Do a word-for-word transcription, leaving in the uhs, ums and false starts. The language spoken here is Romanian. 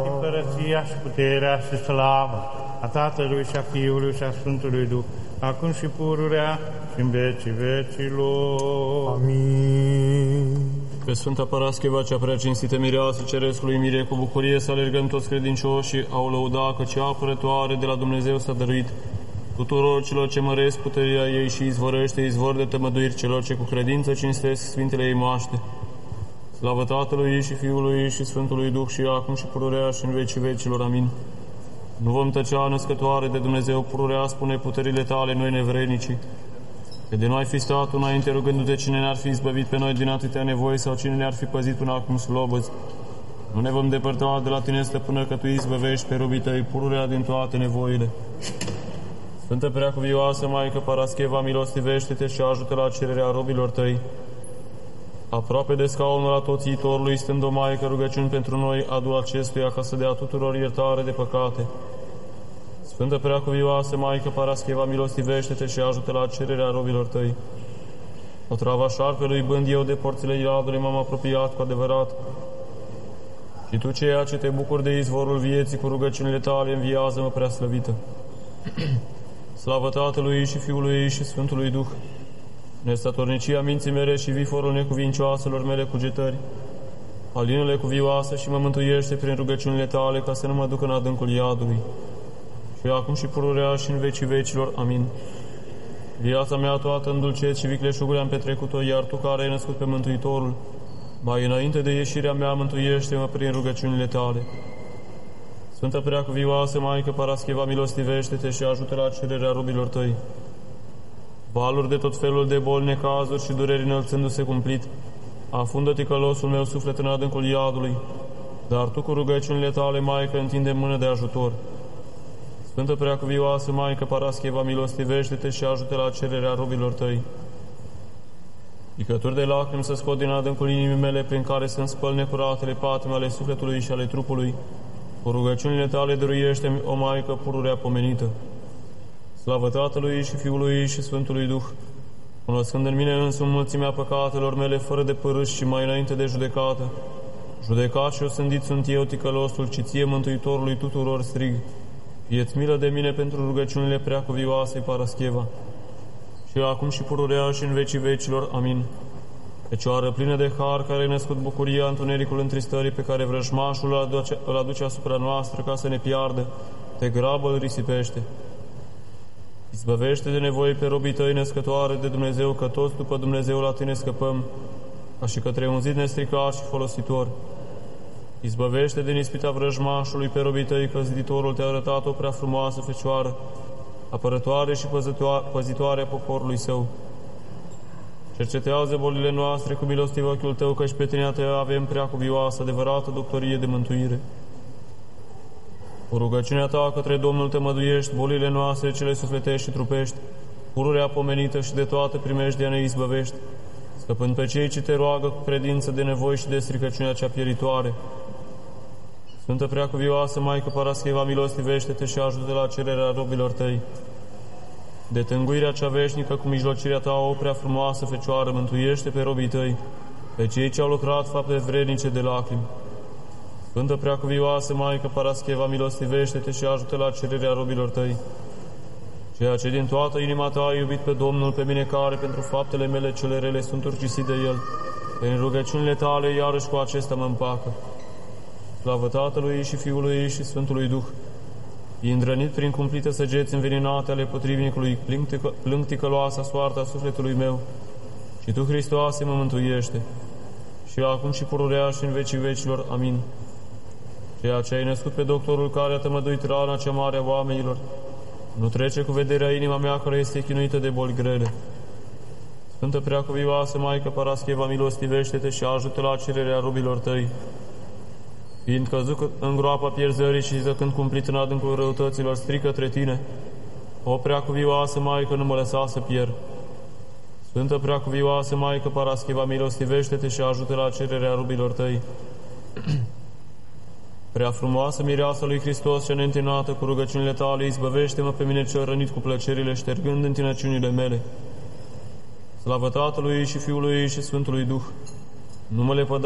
Împărăția și puterea și slava a Tatălui și a Fiului și a Sfântului Duh, acum și pururea și în vecii vecilor. Amin. Pe Sfânta Parascheva, cea prea cinstită mireasă Cerescului Mirie, cu bucurie să alergăm toți credincioșii, au lăuda că cea apărătoare de la Dumnezeu s-a dăruit tuturor celor ce măresc puterea ei și izvorăște izvor de tămăduiri celor ce cu credință cinstesc Sfintele ei moaște. Slavă Tatălui și Fiului și Sfântului Duh și acum și pururea și în vecii vecilor. Amin. Nu vom tăcea, născătoare de Dumnezeu, pururea, spune puterile tale, noi nevrednicii. Că de noi fi stat înainte, rugându-te cine ne-ar fi izbăvit pe noi din atâtea nevoi sau cine ne-ar fi păzit până acum slobăți. Nu ne vom depărta de la tine, stăpână, că tu izbăvești pe robii tăi, pururea din toate nevoile. Sfântă Preacuvioasă Maică Parascheva, milostivește-te și ajută la cererea robilor tăi. Aproape de scaunul atoțiitorului, stând o Maică, rugăciuni pentru noi, adu acestuia ca să dea tuturor iertare de păcate. Sfântă Preacuvioasă Maică Parascheva, milostivește-te și ajută la cererea robilor tăi. O travă șarpelui bând eu de porțile iadului m-am apropiat cu adevărat. Și tu, ceea ce te bucuri de izvorul vieții, cu rugăciunile tale înviază-mă, prea slăvită. Slavă Tatălui și Fiului și Sfântului Duh, nestatornicia minții mele și viforul necuvincioaselor mele cugetări, alină-le cuvioasă și mă mântuiește prin rugăciunile tale, ca să nu mă duc în adâncul iadului. Și acum și pururea și în vecii vecilor. Amin. Viața mea toată în dulceți și vicleșuguri am petrecut-o, iar tu, care ai născut pe Mântuitorul, mai înainte de ieșirea mea, mântuiește-mă prin rugăciunile tale. Sfântă Preacuvioasă Maică Parascheva, milostivește-te și ajută la cererea robilor tăi. Valuri de tot felul de boli, necazuri și dureri înălțându-se cumplit, afundă ticălosul meu suflet în adâncul iadului, dar tu cu rugăciunile tale, Maică, întinde mână de ajutor. Sfântă Preacuvioasă Maică Parascheva, milostivește-te și ajută la cererea robilor tăi. Picături de lacrimi să scot din adâncul inimii mele, prin care să-mi spăl necuratele patime ale sufletului și ale trupului. Cu rugăciunile tale dăruiește-mi, o Maică pururea pomenită. Slavă Tatălui și Fiului și Sfântului Duh, cunoscând în mine însumi mulțimea păcatelor mele, fără de părâș și mai înainte de judecată. Judecat și osândit sunt eu, ticălosul, ci ție, Mântuitorului tuturor, strig: fie-ți milă de mine pentru rugăciunile Preacuvioasei Parascheva. Și acum și pururea și în vecii vecilor. Amin. Fecioară plină de har, care ai născut bucuria întunericul întristării, pe care vrăjmașul îl aduce, îl aduce asupra noastră ca să ne piardă, te grabă îl risipește. Izbăvește de nevoi pe robii tăi, născătoare de Dumnezeu, că toți după Dumnezeu la tine scăpăm, ca și către un zid nestricat și folositor. Izbăvește din ispita vrăjmașului pe robii tăi, că ziditorul te-a arătat o prea frumoasă Fecioară, apărătoare și păzitoare a poporului său. Cercetează bolile noastre cu milostiv ochiul tău, căci pe tine te avem, Preacuvioasă, adevărată doctorie de mântuire. Cu rugăciunea ta către Domnul tămăduiești bolile noastre, cele sufletești și trupești, pururea pomenită și de toate primejdia ne izbăvești, scăpând pe cei ce te roagă cu credință de nevoi și de stricăciunea cea pieritoare. Sfântă Preacuvioasă Maică Parascheva, milostivește-te și ajută la cererea robilor tăi. De tânguirea cea veșnică, cu mijlocirea ta, o prea frumoasă Fecioară, mântuiește pe robii tăi, pe cei ce au lucrat fapte vrednice de lacrimi. Sfântă Preacuvioasă Maică Parascheva, milostivește-te și ajută la cererea robilor tăi. Ceea ce din toată inima ta ai iubit pe Domnul, pe mine care pentru faptele mele cele rele sunt urcisit de El, prin rugăciunile tale iarăși cu acesta mă împacă. Slavă Tatălui și Fiului și Sfântului Duh, fii îndrănit prin cumplite săgeți înveninate ale potrivnicului, plâng ticăloasa soarta sufletului meu, și tu, Hristoase, mă mântuiește. Și acum și pururea și în vecii vecilor. Amin. Ceea ce ai născut pe doctorul care a tămăduit rana cea mare a oamenilor, nu trece cu vederea inima mea, care este chinuită de boli grele. Sfântă Preacuvioasă Maică Parascheva, milostivește-te și ajută la cererea robilor tăi. Fiind căzut în groapa pierzării și zăcând cumplit în adâncul răutăților, strică către tine: o Preacuvioasă Maică, nu mă lăsa să pierd. Sfântă Preacuvioasă Maică Parascheva, milostivește-te și ajută la cererea robilor tăi. Prea frumoasă mireasa lui Hristos și neîntinată, cu rugăciunile tale izbăvește-mă pe mine cel rănit cu plăcerile, ștergând întinăciunile mele. Slavă Tatălui și Fiului și Sfântului Duh, nu mă lepăda